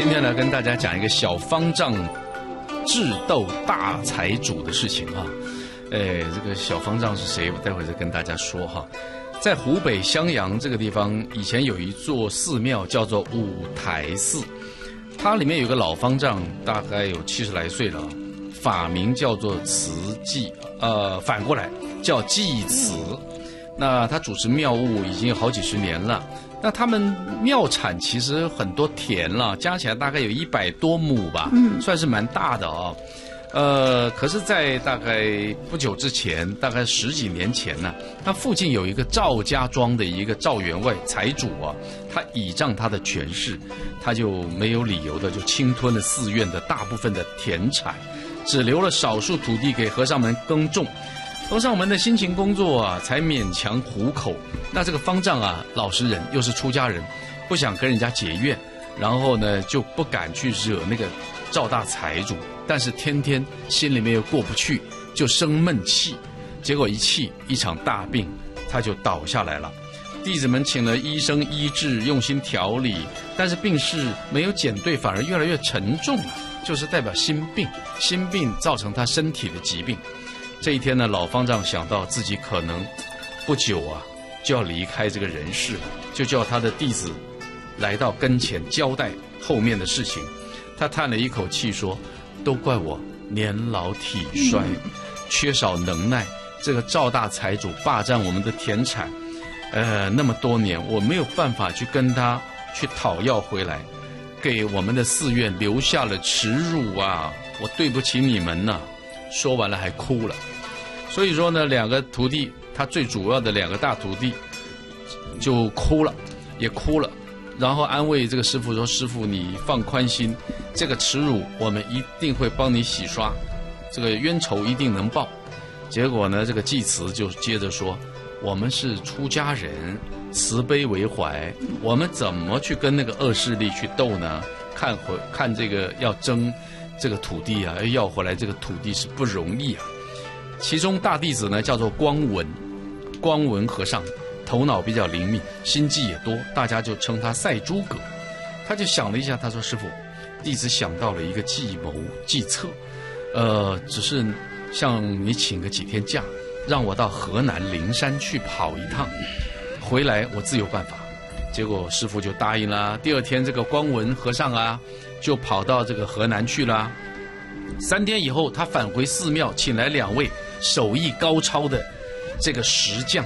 今天呢，跟大家讲一个小方丈智斗大财主的事情啊。这个小方丈是谁？我待会儿再跟大家说哈。在湖北襄阳这个地方，以前有一座寺庙叫做五台寺，它里面有个老方丈，大概有70来岁了，法名叫做慈济，反过来叫济慈。那他主持庙务已经有好几十年了。那他们庙产其实很多田了，加起来大概有100多亩吧，算是蛮大的哦。可是，在大概不久之前，大概10几年前呢，他附近有一个赵家庄的一个赵员外财主啊，他倚仗他的权势，他就没有理由的就侵吞了寺院的大部分的田产，只留了少数土地给和尚们耕种。和尚们的辛勤工作啊，才勉强糊口。那这个方丈啊，老实人，又是出家人，不想跟人家结怨，然后呢，就不敢去惹那个赵大财主，但是天天心里面又过不去，就生闷气。结果一气，一场大病，他就倒下来了。弟子们请了医生医治，用心调理，但是病势没有减退，反而越来越沉重了，就是代表心病，心病造成他身体的疾病。这一天呢，老方丈想到自己可能不久啊就要离开这个人世了，就叫他的弟子来到跟前交代后面的事情。他叹了一口气说：“都怪我年老体衰，缺少能耐。这个赵大财主霸占我们的田产，那么多年，我没有办法去跟他去讨要回来，给我们的寺院留下了耻辱啊！我对不起你们呐。”说完了还哭了。所以说呢，两个徒弟，他最主要的2个大徒弟就哭了，也哭了，然后安慰这个师父说：“师父，你放宽心，这个耻辱我们一定会帮你洗刷，这个冤仇一定能报。”结果呢，这个济慈就接着说：“我们是出家人，慈悲为怀，我们怎么去跟那个恶势力去斗呢？看这个要争这个土地啊，要回来这个土地是不容易啊。”其中大弟子呢叫做光文和尚，头脑比较灵敏，心计也多，大家就称他赛诸葛。他就想了一下，他说：“师父，弟子想到了一个计谋计策，只是向你请个几天假，让我到河南灵山去跑一趟，回来我自有办法。”结果师父就答应了。第2天，这个光文和尚啊，就跑到这个河南去了。3天以后，他返回寺庙，请来2位手艺高超的这个石匠。